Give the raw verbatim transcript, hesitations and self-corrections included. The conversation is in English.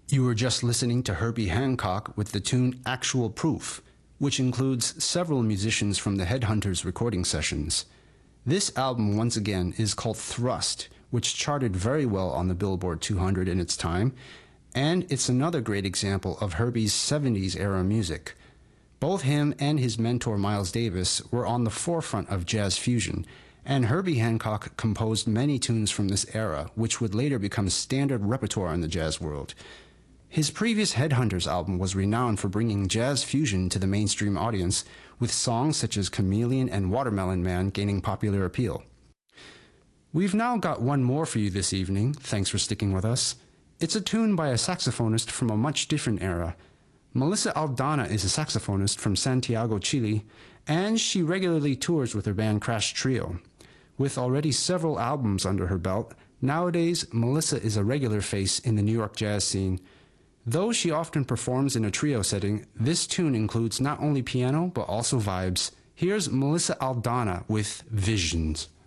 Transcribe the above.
You were just listening to Herbie Hancock with the tune Actual Proof, which includes several musicians from the Headhunters recording sessions. This album, once again, is called Thrust, which charted very well on the Billboard two hundred in its time, and it's another great example of Herbie's seventies era music. Both him and his mentor Miles Davis were on the forefront of jazz fusion, and Herbie Hancock composed many tunes from this era, which would later become standard repertoire in the jazz world. His previous Headhunters album was renowned for bringing jazz fusion to the mainstream audience, with songs such as Chameleon and Watermelon Man gaining popular appeal. We've now got one more for you this evening, thanks for sticking with us. It's a tune by a saxophonist from a much different era. Melissa Aldana is a saxophonist from Santiago, Chile, and she regularly tours with her band Crash Trio. With already several albums under her belt, nowadays Melissa is a regular face in the New York jazz scene. Though she often performs in a trio setting, this tune includes not only piano but also vibes. Here's Melissa Aldana with Visions.